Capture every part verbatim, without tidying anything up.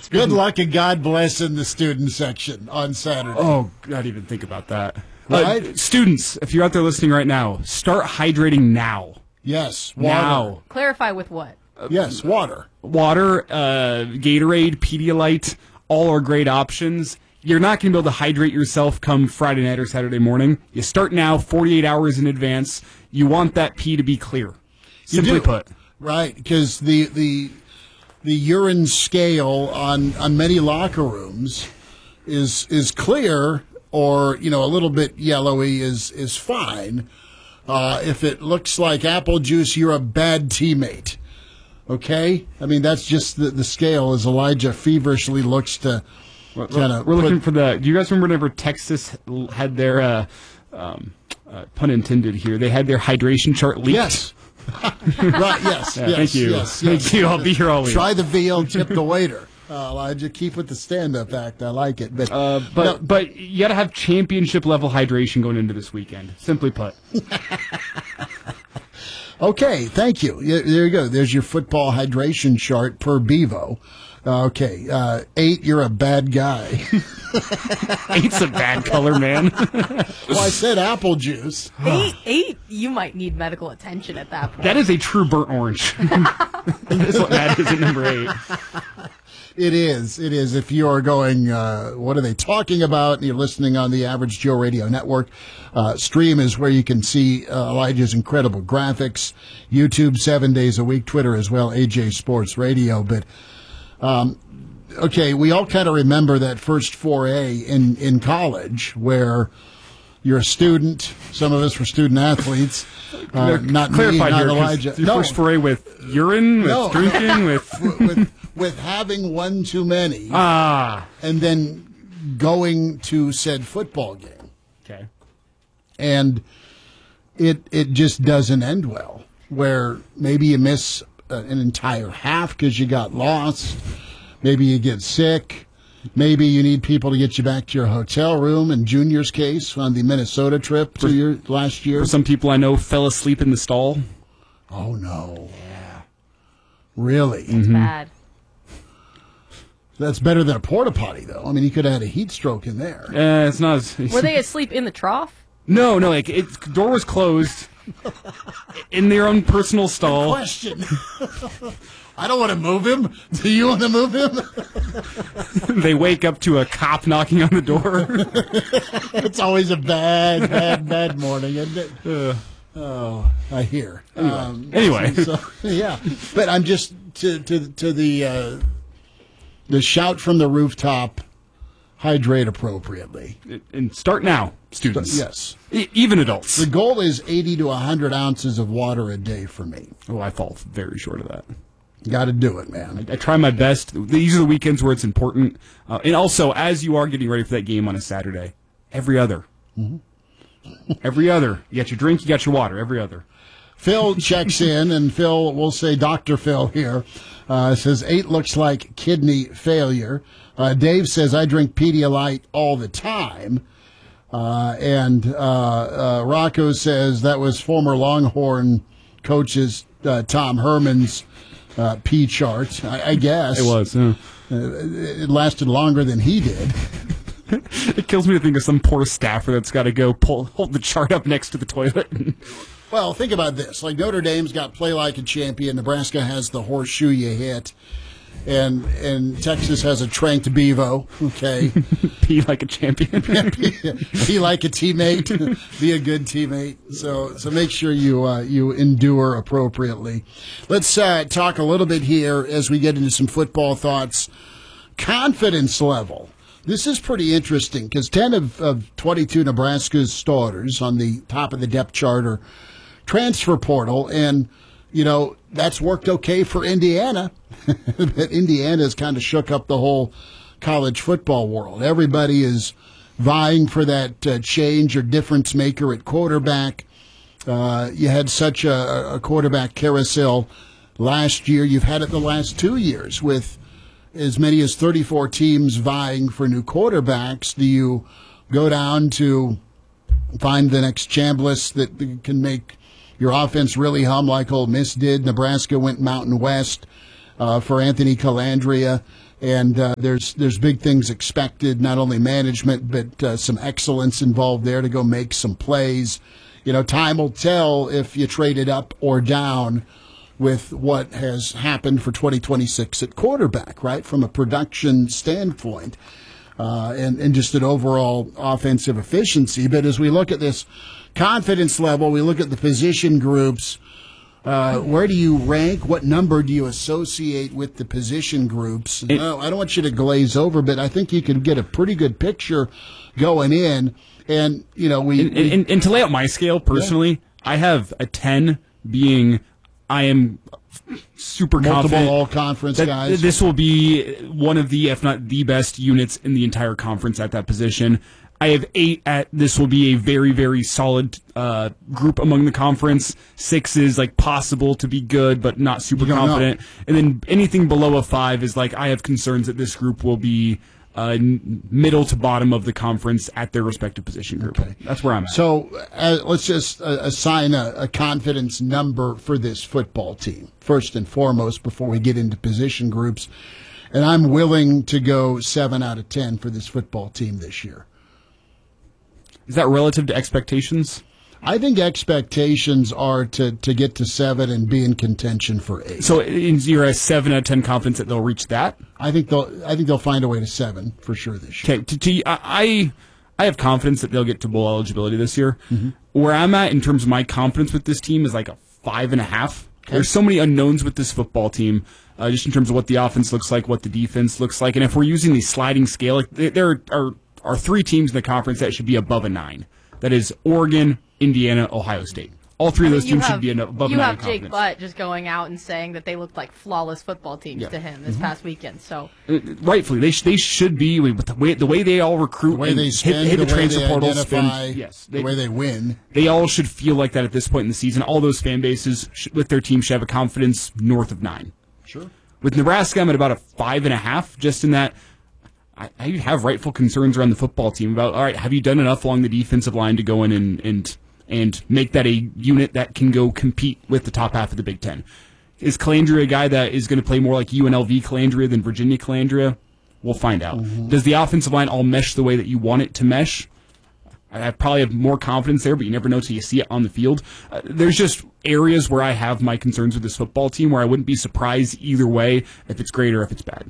Good luck and God bless in the student section on Saturday. Oh, I didn't even think about that. Right? Uh, students, if you're out there listening right now, start hydrating now. Yes, water. Now. Clarify with what? Yes, water. Water, uh, Gatorade, Pedialyte, all are great options. You're not going to be able to hydrate yourself come Friday night or Saturday morning. You start now, forty-eight hours in advance. You want that pee to be clear. Simply You do. put. Right, because the, the the urine scale on, on many locker rooms is is clear or, you know, a little bit yellowy is, is fine. Uh, if it looks like apple juice, you're a bad teammate. Okay? I mean, that's just the, the scale as Elijah feverishly looks to kind of. We're looking for the. Do you guys remember whenever Texas had their, uh, um, uh, pun intended here, they had their hydration chart leaked? Yes. Right, yes, Yeah, yes. thank you. Yes, Thank yes. you. I'll be here all week. Try the veal, tip the waiter. Uh, Elijah, keep with the stand-up act. I like it. But, Uh, but no, but you got to have championship level hydration going into this weekend. Simply put. okay, thank you. Yeah, there you go. There's your football hydration chart per Bevo. Uh, okay, uh, eight, you're a bad guy. Eight's a bad color, man. Well, I said apple juice. Eight, eight, you might need medical attention at that point. That is a true burnt orange. That is what that is at number eight. It is. It is. If you are going, uh, what are they talking about? And you're listening on the Average Joe Radio Network. Uh, stream is where you can see uh, Elijah's incredible graphics. YouTube seven days a week. Twitter as well. A J Sports Radio. But um, okay, we all kind of remember that first foray in in college where you're a student. Some of us were student athletes. Uh, not me, Clarify not here, 'cause Elijah. your No. first foray with urine, with No. drinking, with with with having one too many. ah. And then going to said football game. Okay. And it it just doesn't end well, where maybe you miss uh, an entire half because you got lost. Maybe you get sick. Maybe you need people to get you back to your hotel room. In Junior's case, on the Minnesota trip to your last year. For some people I know, fell asleep in the stall. Oh, no. Yeah. Really? It's bad. That's better than a porta potty, though. I mean, you could have had a heat stroke in there. Uh, it's not. As, Were they asleep in the trough? No, no. Like it, door was closed in their own personal stall. Question. I don't want to move him. Do you want to move him? They wake up to a cop knocking on the door. It's always a bad, bad, bad morning, isn't it? Uh, Oh, I hear. Anyway, Um, anyway. so, yeah, but I'm just to to to the uh, the shout from the rooftop. Hydrate appropriately. and start now, students. Yes. E- even adults. The goal is eighty to one hundred ounces of water a day for me. Oh, I fall very short of that. Got to do it, man. I try my best. These are the weekends where it's important. Uh, and also, as you are getting ready for that game on a Saturday, every other. Mm-hmm. Every other. You got your drink, you got your water, every other. Phil checks in, and Phil, we'll say Doctor Phil here, uh, says eight looks like kidney failure. Uh, Dave says, I drink Pedialyte all the time. Uh, and uh, uh, Rocco says that was former Longhorn coach's uh, Tom Herman's uh, P chart, I, I guess. It was. Yeah. Uh, it lasted longer than he did. It kills me to think of some poor staffer that's got to go pull hold the chart up next to the toilet. Well, think about this. Like Notre Dame's got play like a champion. Nebraska has the horseshoe you hit. And and Texas has a tranked bevo, okay? Pee like a champion. Be like a teammate. Be a good teammate. So so make sure you uh, you endure appropriately. Let's uh, talk a little bit here as we get into some football thoughts. Confidence level. This is pretty interesting because ten of, of twenty-two Nebraska's starters on the top of the depth chart are transfer portal, and, you know, that's worked okay for Indiana. But Indiana has kind of shook up the whole college football world. Everybody is vying for that uh, change or difference maker at quarterback. Uh, you had such a, a quarterback carousel last year. You've had it the last two years with as many as thirty-four teams vying for new quarterbacks. Do you go down to find the next Chambliss that can make your offense really hum like Ole Miss did? Nebraska went Mountain West uh, for Anthony Calandria. And uh, there's there's big things expected, not only management, but uh, some excellence involved there to go make some plays. You know, time will tell if you trade it up or down with what has happened for twenty twenty-six at quarterback, right, from a production standpoint uh, and, and just an overall offensive efficiency. But as we look at this confidence level, we look at the position groups. Uh, where do you rank? What number do you associate with the position groups? It, no, I don't want you to glaze over, but I think you can get a pretty good picture going in. And, you know, we... And, we, and, and to lay out my scale, personally, yeah. I have a ten being I am super multiple confident all-conference that guys. This will be one of the, if not the best units in the entire conference at that position. I have eight at this will be a very, very solid uh, group among the conference. Six is like possible to be good, but not super confident. Know. And then anything below a five is like I have concerns that this group will be uh, middle to bottom of the conference at their respective position group. Okay. That's where I'm at. So uh, let's just uh, assign a, a confidence number for this football team, first and foremost, before we get into position groups. And I'm willing to go seven out of ten for this football team this year. Is that relative to expectations? I think expectations are to, to get to seven and be in contention for eight. So you're a seven out of ten confidence that they'll reach that? I think they'll. I think they'll find a way to seven for sure this year. Okay, to, to, I I have confidence that they'll get to bowl eligibility this year. Mm-hmm. Where I'm at in terms of my confidence with this team is like a five and a half. Okay. There's so many unknowns with this football team, uh, just in terms of what the offense looks like, what the defense looks like, and if we're using the sliding scale, like there are. are three teams in the conference that should be above a nine. That is Oregon, Indiana, Ohio State. All three of those teams have, should be above a you nine. have in Jake confidence. Butt just going out and saying that they looked like flawless football teams Yeah. to him this Mm-hmm. past weekend. So Uh, rightfully, they sh- they should be with the way the way they all recruit, The way and they spend, hit, hit the, the way transfer they portal, identify, spend. Yes, the way they win. They all should feel like that at this point in the season. All those fan bases sh- with their team should have a confidence north of nine. Sure. With Nebraska, I'm at about a five and a half, just in that I, I have rightful concerns around the football team about, all right, have you done enough along the defensive line to go in and, and, and make that a unit that can go compete with the top half of the Big Ten? Is Calandria a guy that is going to play more like U N L V Calandria than Virginia Calandria? We'll find out. Mm-hmm. Does the offensive line all mesh the way that you want it to mesh? I probably have more confidence there, but you never know till you see it on the field. Uh, there's just areas where I have my concerns with this football team where I wouldn't be surprised either way if it's great or if it's bad.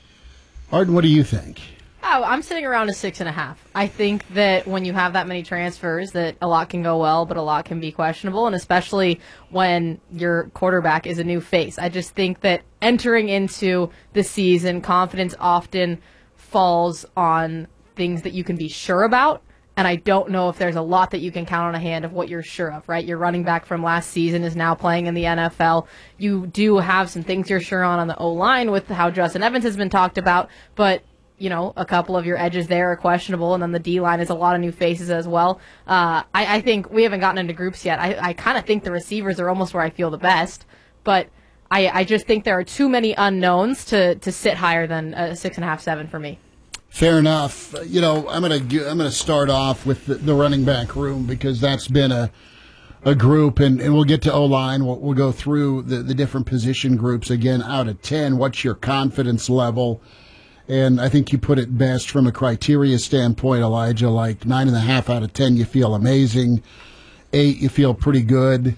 Arden, what do you think? Oh, I'm sitting around a six and a half. I think that when you have that many transfers, that a lot can go well, but a lot can be questionable, and especially when your quarterback is a new face. I just think that entering into the season, confidence often falls on things that you can be sure about. And I don't know if there's a lot that you can count on a hand of what you're sure of, right? Your running back from last season is now playing in the N F L. You do have some things you're sure on on the O-line with how Justin Evans has been talked about, but, you know, a couple of your edges there are questionable, and then the D-line is a lot of new faces as well. Uh, I, I think we haven't gotten into groups yet. I, I kind of think the receivers are almost where I feel the best, but I, I just think there are too many unknowns to, to sit higher than a six and a half, seven for me. Fair enough. You know, I'm gonna I'm gonna start off with the, the running back room because that's been a a group, and, and we'll get to O line. We'll, we'll go through the, the different position groups again. Out of ten, what's your confidence level? And I think you put it best from a criteria standpoint, Elijah. Like nine and a half out of ten, you feel amazing. Eight, you feel pretty good.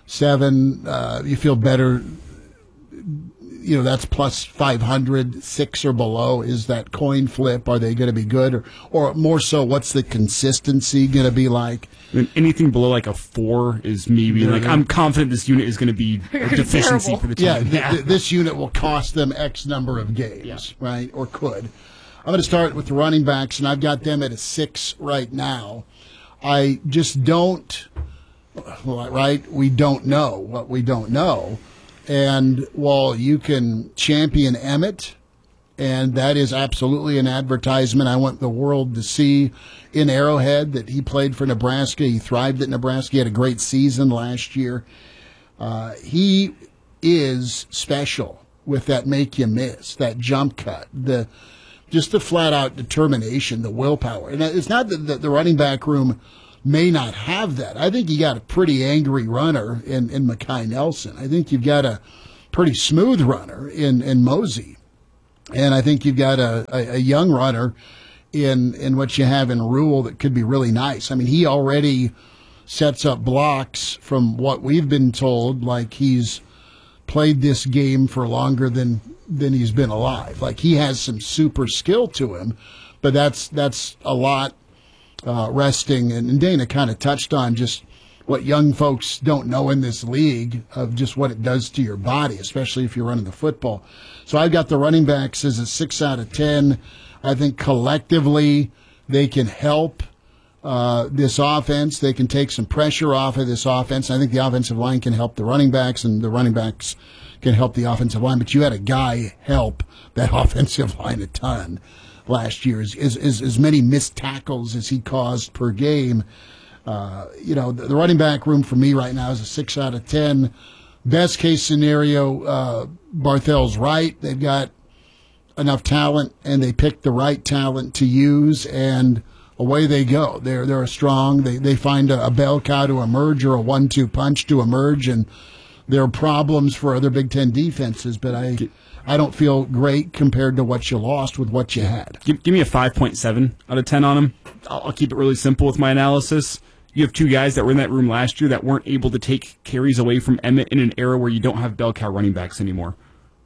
Seven, uh, you feel better. You know, that's plus five hundred. Six or below is that coin flip. Are they going to be good? Or, or more so, what's the consistency going to be like? And anything below like a four is me being like, I'm confident this unit is going to be a deficiency Terrible. for the team. Yeah, th- th- this unit will cost them X number of games, Yeah. right? Or could. I'm going to start with the running backs, and I've got them at a six right now. I just don't, right? We don't know what we don't know. And while you can champion Emmett, and that is absolutely an advertisement I want the world to see in Arrowhead, that he played for Nebraska. He thrived at Nebraska. He had a great season last year. Uh, he is special with that make you miss, that jump cut, the just the flat-out determination, the willpower. And it's not that the, the running back room may not have that. I think you got a pretty angry runner in, in Mekhi Nelson. I think you've got a pretty smooth runner in, in Mosey. And I think you've got a, a, a young runner in in what you have in Rule that could be really nice. I mean, he already sets up blocks from what we've been told, like he's played this game for longer than than he's been alive. Like he has some super skill to him, but that's that's a lot uh, resting. And, and Dana kind of touched on just what young folks don't know in this league of just what it does to your body, especially if you're running the football. So I've got the running backs as a six out of ten. I think collectively they can help uh, this offense. They can take some pressure off of this offense. I think the offensive line can help the running backs, and the running backs can help the offensive line. But you had a guy help that offensive line a ton last year. As, as, as, as many missed tackles as he caused per game. Uh, you know, the, the running back room for me right now is a six out of ten. Best case scenario, uh, Barthel's right. They've got enough talent, and they pick the right talent to use, and away they go. They're they're strong. They they find a, a bell cow to emerge or a one two punch to emerge, and there are problems for other Big Ten defenses. But I I don't feel great compared to what you lost with what you had. Give, give me a five point seven out of ten on him. I'll, I'll keep it really simple with my analysis. You have two guys that were in that room last year that weren't able to take carries away from Emmett in an era where you don't have bell cow running backs anymore.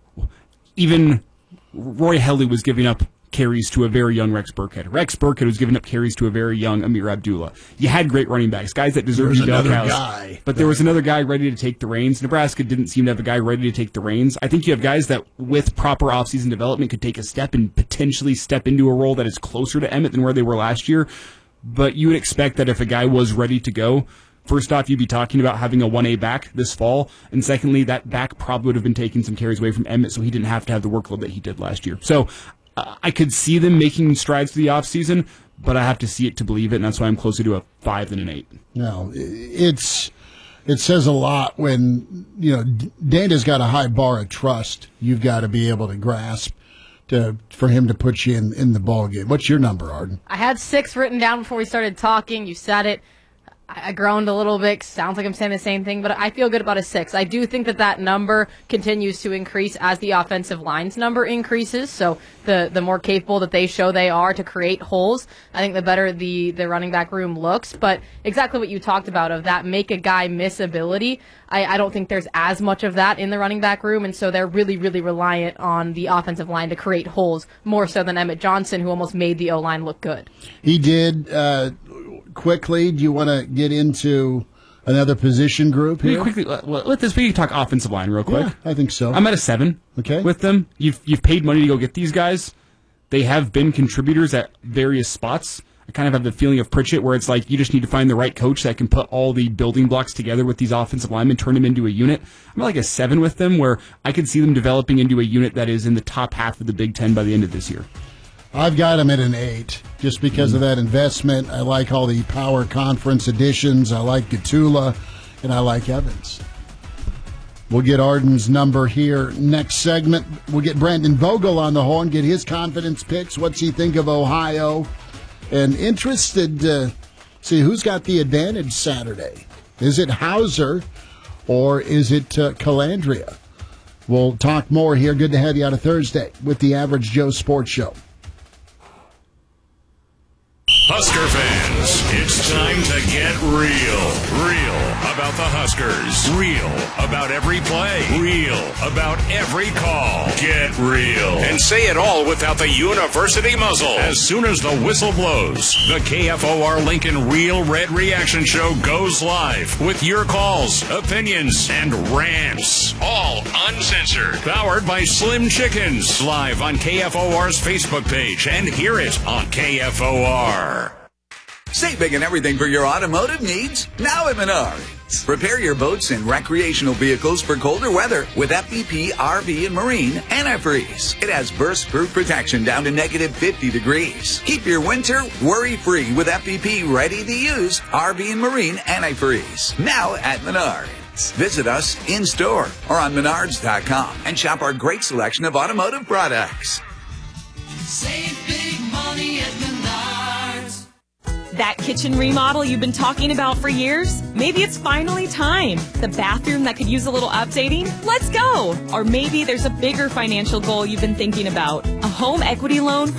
Even Roy Helly was giving up carries to a very young Rex Burkhead. Rex Burkhead was giving up carries to a very young Amir Abdullah. You had great running backs, guys that deserved to be bell cows. Guy. But there was another guy ready to take the reins. Nebraska didn't seem to have a guy ready to take the reins. I think you have guys that, with proper offseason development, could take a step and potentially step into a role that is closer to Emmett than where they were last year. But you would expect that if a guy was ready to go, first off, you'd be talking about having a one A back this fall. And secondly, that back probably would have been taking some carries away from Emmett, so he didn't have to have the workload that he did last year. So uh, I could see them making strides through the offseason, but I have to see it to believe it, and that's why I'm closer to a five than an eight. No, it's it says a lot when, you know, Dana's got a high bar of trust you've got to be able to grasp to for him to put you in, in the ball game. What's your number, Arden? I had six written down before we started talking. You said it. I groaned a little bit. Sounds like I'm saying the same thing, but I feel good about a six. I do think that that number continues to increase as the offensive line's number increases. So the the more capable that they show they are to create holes, I think the better the, the running back room looks. But exactly what you talked about of that make a guy miss ability, I, I don't think there's as much of that in the running back room, and so they're really, really reliant on the offensive line to create holes, more so than Emmett Johnson, who almost made the O-line look good. He did. Uh, quickly, do you want to get into another position group here? Quickly, let, let this we can talk offensive line real quick. Yeah, I think so. I'm at a seven. Okay. With them, you've you've paid money to go get these guys. They have been contributors at various spots. I kind of have the feeling of Pritchett, where it's like you just need to find the right coach that can put all the building blocks together with these offensive linemen, turn them into a unit. I'm at like a seven with them, where I could see them developing into a unit that is in the top half of the Big Ten by the end of this year. I've got him at an eight just because of that investment. I like all the power conference additions. I like Gatula, and I like Evans. We'll get Arden's number here next segment. We'll get Brandon Vogel on the horn, get his confidence picks. What's he think of Ohio? And interested to see who's got the advantage Saturday. Is it Hauser or is it uh, Calandria? We'll talk more here. Good to have you on a Thursday with the Average Joe Sports Show. Husker fans, it's time to get real. Real about the Huskers. Real about every play. Real about every call. Get real. And say it all without the university muzzle. As soon as the whistle blows, the K F O R Lincoln Real Red Reaction Show goes live with your calls, opinions, and rants. All uncensored. Powered by Slim Chickens. Live on K F O R's Facebook page and hear it on K F O R. Save big on everything for your automotive needs now at Menards. Prepare your boats and recreational vehicles for colder weather with F V P R V and Marine Antifreeze. It has burst-proof protection down to negative fifty degrees. Keep your winter worry-free with F V P ready-to-use R V and Marine Antifreeze. Now at Menards. Visit us in-store or on menards dot com and shop our great selection of automotive products. Save big money at Menards. That kitchen remodel you've been talking about for years? Maybe it's finally time. The bathroom that could use a little updating? Let's go! Or maybe there's a bigger financial goal you've been thinking about. A home equity loan